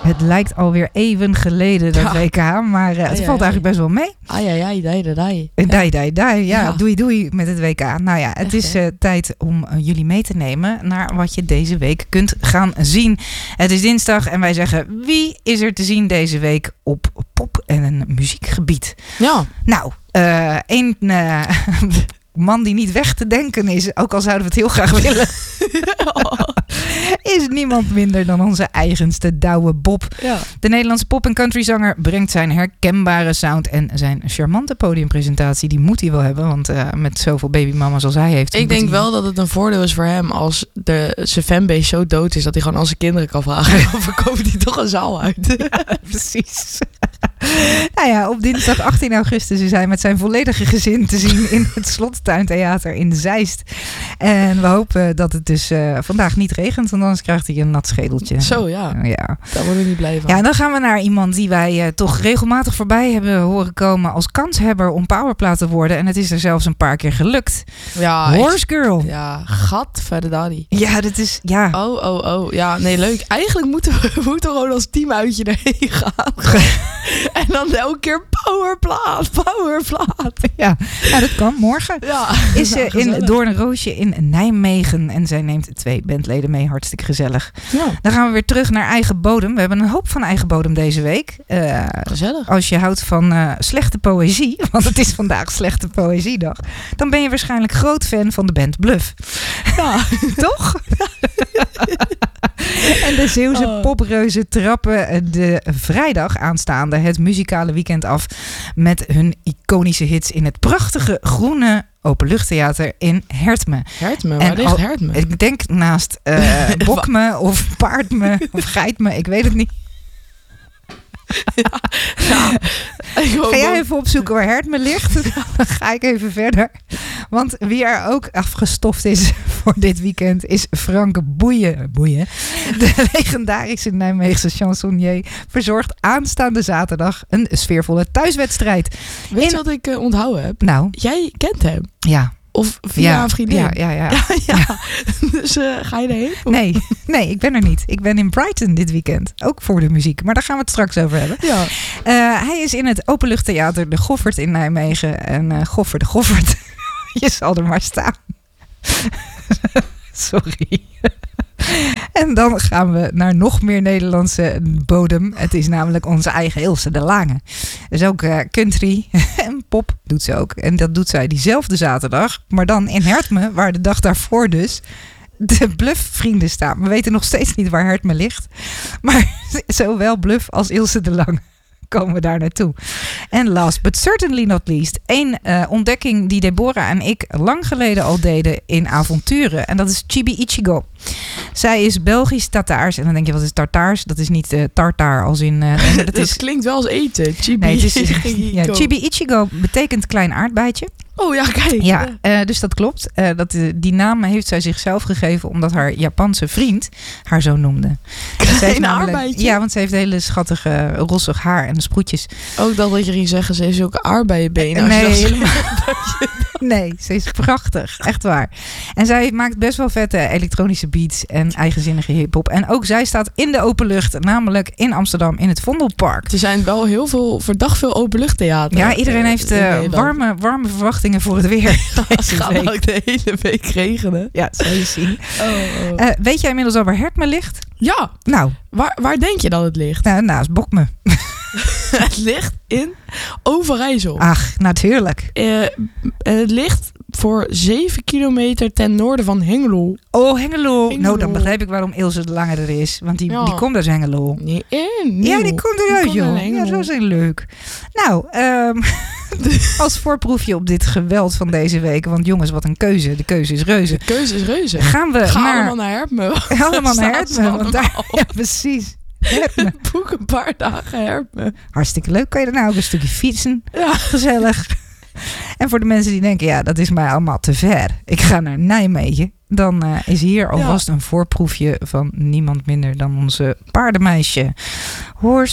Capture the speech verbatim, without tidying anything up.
Het lijkt alweer even geleden, dat ja. W K. Maar uh, het ai, valt ai, eigenlijk ai. best wel mee. Ai, ai, ai, dai, dai. Dai, dai, dai. Ja, ja, doei, doei met het W K. Nou ja, het Echt, is uh, tijd om uh, jullie mee te nemen naar wat je deze week kunt gaan zien. Het is dinsdag en wij zeggen, wie is er te zien deze week op pop- en muziekgebied? Ja. Nou, uh, één... Uh, man die niet weg te denken is, ook al zouden we het heel graag willen, is niemand minder dan onze eigenste Douwe Bob. Ja. De Nederlandse pop- en countryzanger brengt zijn herkenbare sound en zijn charmante podiumpresentatie. Die moet hij wel hebben, want uh, met zoveel babymama's als hij heeft. Ik denk hij... wel dat het een voordeel is voor hem als de, zijn fanbase zo dood is dat hij gewoon al zijn kinderen kan vragen. Dan verkoopt hij toch een zaal uit. Ja, precies. Nou ja, op dinsdag achttien augustus is hij met zijn volledige gezin te zien in het Slottuintheater in Zeist. En we hopen dat het dus uh, vandaag niet regent, want anders krijgt hij een nat schedeltje. Zo ja, uh, ja. Daar worden we niet blij van. Ja, dan gaan we naar iemand die wij uh, toch regelmatig voorbij hebben horen komen als kanshebber om powerplaat te worden. En het is er zelfs een paar keer gelukt. Ja, Horse Girl. Ja, gat verder daddy. Ja, dat is, ja. Oh, oh, oh. Ja, nee, leuk. Eigenlijk moeten we, we moeten gewoon als teamuitje erheen gaan. En dan elke keer powerplaat, powerplaat. Ja, ja, dat kan. Morgen ja, is uh, in Doornroosje in Nijmegen. En zij neemt twee bandleden mee. Hartstikke gezellig. Ja. Dan gaan we weer terug naar eigen bodem. We hebben een hoop van eigen bodem deze week. Uh, gezellig. Als je houdt van uh, slechte poëzie, want het is vandaag slechte poëziedag, dan ben je waarschijnlijk groot fan van de band Bluff. Ja. Toch? En de Zeeuwse oh. popreuzen trappen de vrijdag aanstaande het muzikale weekend af met hun iconische hits in het prachtige groene openluchttheater in Hertme. Hertme? Waar ligt Hertme? Ik denk naast uh, Bokme of Paardme of Geitme, ik weet het niet. Ja, ja. Ga jij even opzoeken waar Hertme ligt? Dan ga ik even verder. Want wie er ook afgestoft is voor dit weekend is Frank Boeien. Boeien. De legendarische Nijmeegse chansonnier verzorgt aanstaande zaterdag een sfeervolle thuiswedstrijd. Weet In... je wat ik uh, onthouden heb? Nou. Jij kent hem. Ja. Of via ja, een vriendin. Ja, ja, ja. ja, ja. ja. Dus uh, ga je erheen? Of? Nee, nee, ik ben er niet. Ik ben in Brighton dit weekend. Ook voor de muziek. Maar daar gaan we het straks over hebben. Ja. Uh, hij is in het openluchttheater De Goffert in Nijmegen. En uh, Goffer de Goffert. Je zal er maar staan. Sorry. En dan gaan we naar nog meer Nederlandse bodem. Het is namelijk onze eigen Ilse de Lange. Dus ook uh, country en pop doet ze ook. En dat doet zij diezelfde zaterdag. Maar dan in Hertme, waar de dag daarvoor dus de Bluff-vrienden staan. We weten nog steeds niet waar Hertme ligt. Maar zowel Bluff als Ilse de Lange komen we daar naartoe. En last but certainly not least, één uh, ontdekking die Deborah en ik lang geleden al deden in avonturen. En dat is Chibi Ichigo. Zij is Belgisch-Tataars. En dan denk je, wat is Tartaars? Dat is niet uh, tartaar als in... Uh, nee, dat dat is... klinkt wel als eten. Chibi nee, het is, Ichigo. Ja, Chibi Ichigo betekent klein aardbeidje. Oh ja, kijk. Ja, uh, dus dat klopt. Uh, dat, uh, die naam heeft zij zichzelf gegeven omdat haar Japanse vriend haar zo noemde. Klein aardbeidje? Ja, want ze heeft hele schattige rossig haar en sproetjes. Ook oh, dat dat je ging zeggen, ze heeft zulke aardbeienbenen. Uh, nee, helemaal. Nee, ze is prachtig. Echt waar. En zij maakt best wel vette elektronische beats en eigenzinnige hiphop. En ook zij staat in de openlucht, namelijk in Amsterdam in het Vondelpark. Er zijn wel heel veel, verdacht veel openluchttheater. Ja, iedereen heeft uh, warme, warme verwachtingen voor het weer. Het gaat ook de hele week regenen. Ja, dat zal je zien. Oh, oh. Uh, weet jij inmiddels al waar Hertme ligt? Ja. Nou. Waar, waar denk je dat het ligt? Nou, naast Bokme. Het ligt in Overijssel. Ach, natuurlijk. Uh, het ligt voor zeven kilometer ten noorden van Hengelo. Oh, Hengelo. Hengelo. Nou, dan begrijp ik waarom Ilse de Lange er is. Want die, ja. die komt uit Hengelo. Nee, nee. Ja, die komt eruit, joh. Ja, dat is heel leuk. Nou, um, als voorproefje op dit geweld van deze week. Want jongens, wat een keuze. De keuze is reuze. De keuze is reuze. Gaan we Ga naar... allemaal naar Hertme. Allemaal naar Hertme. Want daar... Ja, precies. Hertme. Boek een paar dagen Hertme. Hartstikke leuk. Kan je daarna ook een stukje fietsen? Ja. Gezellig. En voor de mensen die denken, ja, dat is mij allemaal te ver. Ik ga naar Nijmegen. Dan uh, is hier alvast ja. een voorproefje van niemand minder dan onze paardenmeisje. Horse